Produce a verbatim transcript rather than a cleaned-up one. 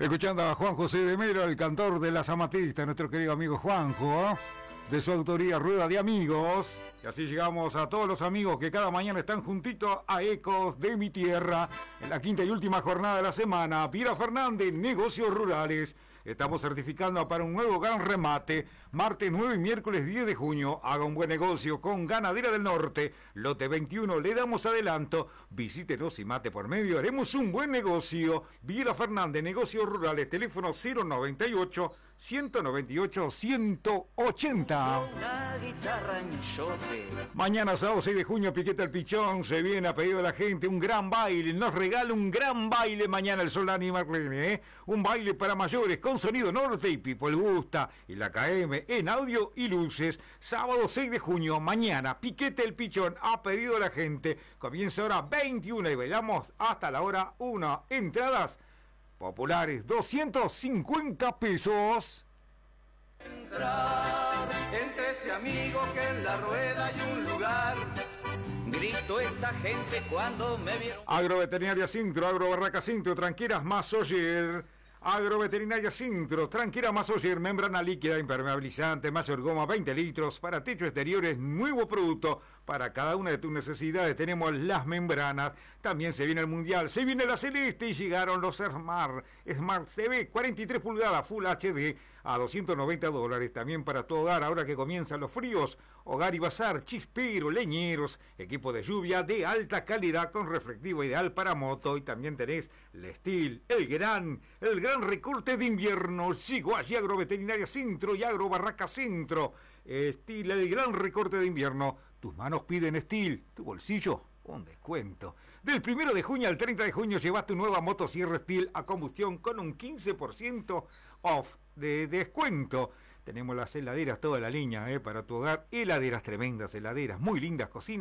Escuchando a Juan José de Melo, el cantor de las amatistas, nuestro querido amigo Juanjo, ¿eh? De su autoría Rueda de Amigos. Y así llegamos a todos los amigos que cada mañana están juntitos a Ecos de mi Tierra, en la quinta y última jornada de la semana. Piera Fernández, Negocios Rurales. Estamos certificando para un nuevo gran remate, martes nueve y miércoles diez de junio. Haga un buen negocio con Ganadera del Norte, lote veintiuno, le damos adelanto. Visítenos y mate por medio, haremos un buen negocio. Piera Fernández, Negocios Rurales, teléfono cero noventa y ocho, ciento noventa y ocho, ciento ochenta. Mañana sábado seis de junio, Piqueta el Pichón, se viene a pedido de la gente un gran baile, nos regala un gran baile mañana el Solani Marlene, ¿eh? Un baile para mayores con sonido norte y People Gusta y la K M en audio y luces. Sábado seis de junio, mañana, Piqueta el Pichón a pedido de la gente. Comienza ahora veintiuna y bailamos hasta la hora una. Entradas populares, doscientos cincuenta pesos. Entrar entre ese amigo que en la rueda hay un lugar. Grito esta gente cuando me vieron. Agroveterinaria Cintro, Agrobarraca Cintro, Tranqueras Masoyer. Agroveterinaria Cintro, Tranquera Masoyer, membrana líquida, impermeabilizante, mayor goma, veinte litros, para techo exteriores, nuevo producto. Para cada una de tus necesidades tenemos las membranas. También se viene el Mundial, se viene la Celeste y llegaron los Smart, Smart T V, cuarenta y tres pulgadas, Full H D, a doscientos noventa dólares. También para tu hogar, ahora que comienzan los fríos, Hogar y Bazar, Chispero, Leñeros, equipo de lluvia de alta calidad con reflectivo ideal para moto. Y también tenés el Steel, el gran, el gran recorte de invierno. Sigo allí Agroveterinaria Centro y Agrobarraca Centro. Steel, el gran recorte de invierno. Tus manos piden Steel, tu bolsillo un descuento. Del primero de junio al treinta de junio llevas tu nueva motosierra Steel a combustión con un quince por ciento off de descuento. Tenemos las heladeras, toda la línea, eh, para tu hogar. Heladeras tremendas, heladeras muy lindas, cocinas.